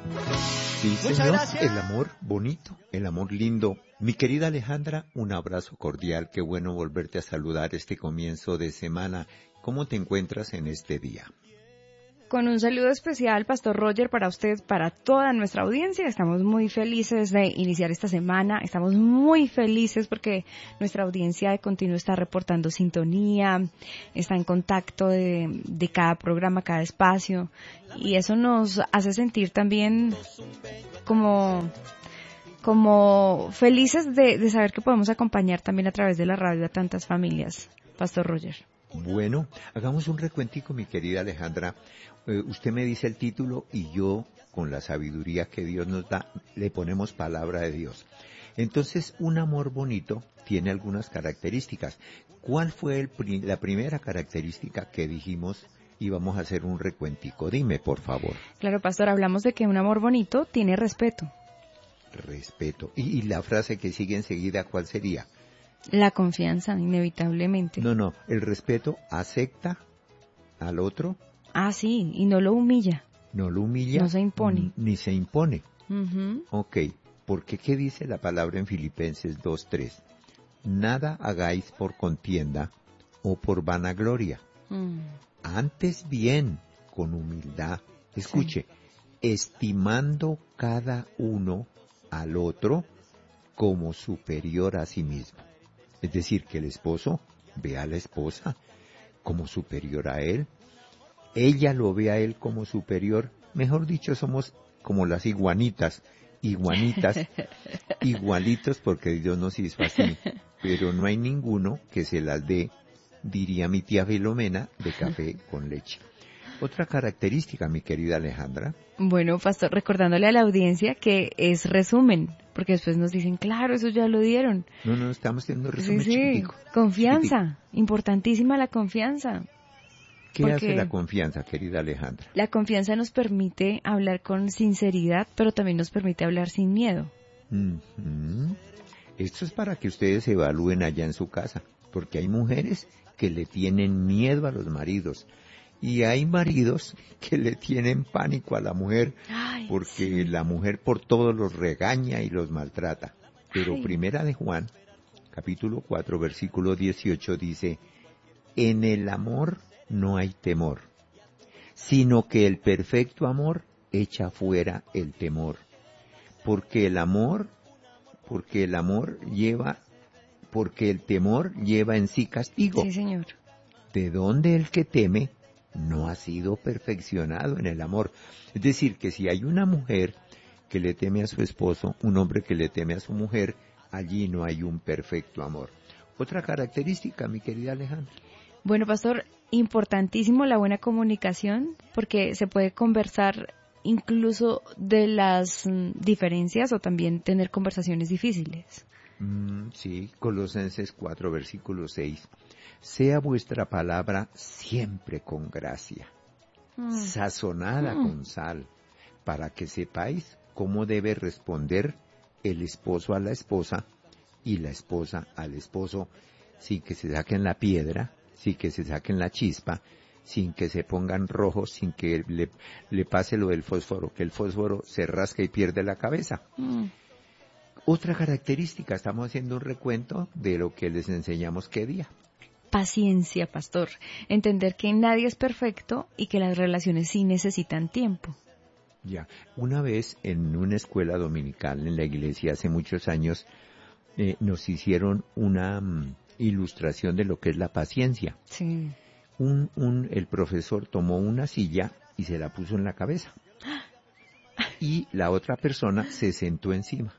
Sí, Muchas señor, gracias. el amor bonito, el amor lindo. Mi querida Alejandra, un abrazo cordial, qué bueno volverte a saludar este comienzo de semana. ¿Cómo te encuentras en este día? Con un saludo especial, Pastor Roger, para usted, para toda nuestra audiencia. Estamos muy felices de iniciar esta semana. Estamos muy felices porque nuestra audiencia de continuo está reportando sintonía, está en contacto de cada programa, cada espacio. Y eso nos hace sentir también como felices de saber que podemos acompañar también a través de la radio a tantas familias, Pastor Roger. Bueno, hagamos un recuentico, mi querida Alejandra. Usted me dice el título y yo, con la sabiduría que Dios nos da, le ponemos palabra de Dios. Entonces, un amor bonito tiene algunas características. ¿Cuál fue la primera característica que dijimos íbamos a hacer un recuentico? Dime, por favor. Claro, Pastor, hablamos de que un amor bonito tiene respeto. Respeto. Y la frase que sigue enseguida, ¿cuál sería? La confianza, inevitablemente. No, el respeto acepta al otro. Ah, sí, y no lo humilla. No lo humilla. No se impone. Ni se impone. Uh-huh. Ok, porque ¿qué dice la palabra en Filipenses 2:3? Nada hagáis por contienda o por vanagloria. Antes bien, con humildad. Escuche, estimando cada uno al otro como superior a sí mismo. Es decir, que el esposo ve a la esposa como superior a él, ella lo ve a él como superior, mejor dicho, somos como las iguanitas, igualitos porque Dios nos hizo así, pero no hay ninguno que se las dé, diría mi tía Filomena, de café con leche. Otra característica, mi querida Alejandra. Bueno, Pastor, recordándole a la audiencia que es resumen, porque después nos dicen, claro, eso ya lo dieron. No, estamos teniendo resumen Sí, chiquitico. confianza, Chiquitico. Importantísima la confianza. ¿Qué hace la confianza, querida Alejandra? La confianza nos permite hablar con sinceridad, pero también nos permite hablar sin miedo. Uh-huh. Esto es para que ustedes evalúen allá en su casa, porque hay mujeres que le tienen miedo a los maridos. Y hay maridos que le tienen pánico a la mujer, porque la mujer por todo los regaña y los maltrata. Pero Primera de Juan, capítulo 4, versículo 18 dice, en el amor no hay temor, sino que el perfecto amor echa fuera el temor. Porque el temor lleva en sí castigo. Sí, señor. ¿De dónde el que teme no ha sido perfeccionado en el amor? Es decir, que si hay una mujer que le teme a su esposo, un hombre que le teme a su mujer, allí no hay un perfecto amor. Otra característica, mi querida Alejandra. Bueno, Pastor, importantísimo la buena comunicación, porque se puede conversar incluso de las diferencias o también tener conversaciones difíciles. Sí, Colosenses 4, versículo 6. Sea vuestra palabra siempre con gracia, sazonada con sal, para que sepáis cómo debe responder el esposo a la esposa y la esposa al esposo, sin que se saquen la piedra, sin que se saquen la chispa, sin que se pongan rojos, sin que le pase lo del fósforo, que el fósforo se rasca y pierde la cabeza. Otra característica, estamos haciendo un recuento de lo que les enseñamos qué día. Paciencia, Pastor. Entender que nadie es perfecto y que las relaciones sí necesitan tiempo. Ya, una vez en una escuela dominical en la iglesia hace muchos años nos hicieron una ilustración de lo que es la paciencia. Sí. El profesor tomó una silla y se la puso en la cabeza y la otra persona se sentó encima.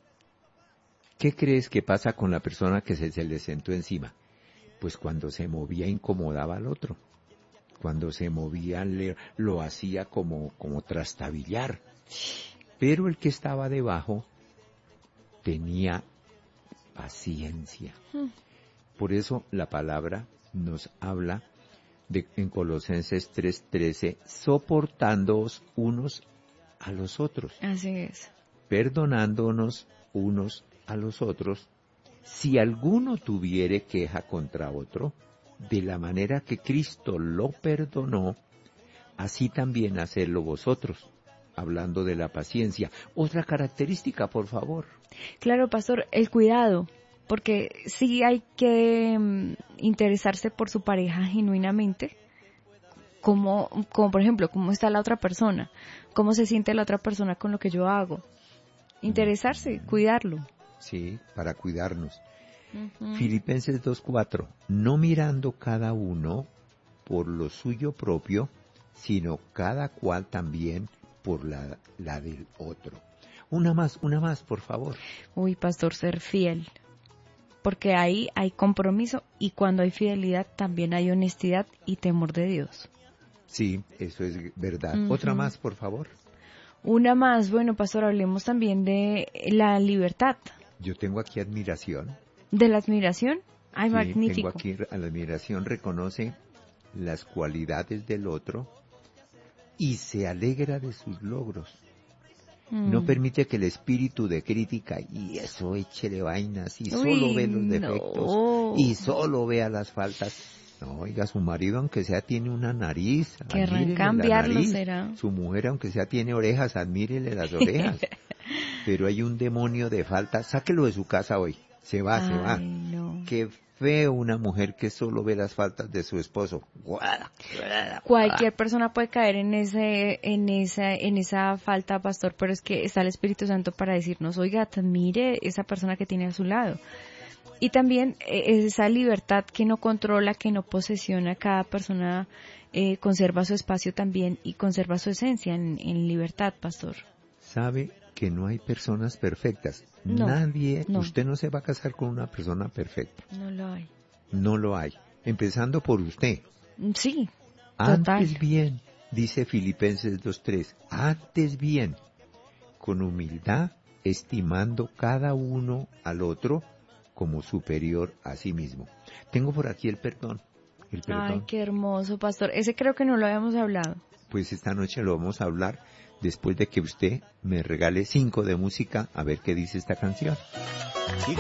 ¿Qué crees que pasa con la persona que se le sentó encima? Pues cuando se movía incomodaba al otro. Cuando se movía lo hacía como trastabillar. Pero el que estaba debajo tenía paciencia. Por eso la palabra nos habla en Colosenses 3:13, soportándoos unos a los otros. Así es. Perdonándonos unos a los otros, si alguno tuviere queja contra otro, de la manera que Cristo lo perdonó, así también hacedlo vosotros. hablando de la paciencia. Otra característica, por favor. Claro, pastor, el cuidado, porque sí hay que interesarse por su pareja genuinamente, como por ejemplo, cómo está la otra persona, cómo se siente la otra persona con lo que yo hago. Interesarse, cuidarlo. Sí, para cuidarnos. Uh-huh. Filipenses 2:4, no mirando cada uno por lo suyo propio, sino cada cual también por la del otro. Una más, por favor. Uy, pastor, ser fiel, porque ahí hay compromiso y cuando hay fidelidad también hay honestidad y temor de Dios. Sí, eso es verdad. Uh-huh. Otra más, por favor. Una más, bueno, pastor, hablemos también de la libertad. Yo tengo aquí admiración. ¿De la admiración? Ay, sí, magnífico. Tengo aquí la admiración, reconoce las cualidades del otro y se alegra de sus logros. No permite que el espíritu de crítica y eso échele vainas y solo ve los defectos y solo vea las faltas. No, oiga, su marido aunque sea tiene una nariz, querrán cambiarlo, será. Su mujer aunque sea tiene orejas, admírele las orejas. Pero hay un demonio de falta, sáquelo de su casa hoy. Se va. No. Qué feo una mujer que solo ve las faltas de su esposo. Cualquier persona puede caer en esa falta, pastor, pero es que está el Espíritu Santo para decirnos, oiga, admire esa persona que tiene a su lado. Y también esa libertad que no controla, que no posesiona, cada persona conserva su espacio también y conserva su esencia en libertad, pastor. ¿Sabe que no hay personas perfectas? No, Nadie, no. Usted no se va a casar con una persona perfecta. No lo hay. No lo hay. Empezando por usted. Sí, total. Antes bien, dice Filipenses 2:3, antes bien, con humildad, estimando cada uno al otro como superior a sí mismo. Tengo por aquí el perdón. Ay, qué hermoso, pastor. Ese creo que no lo habíamos hablado. Pues esta noche lo vamos a hablar después de que usted me regale 5 de música a ver qué dice esta canción.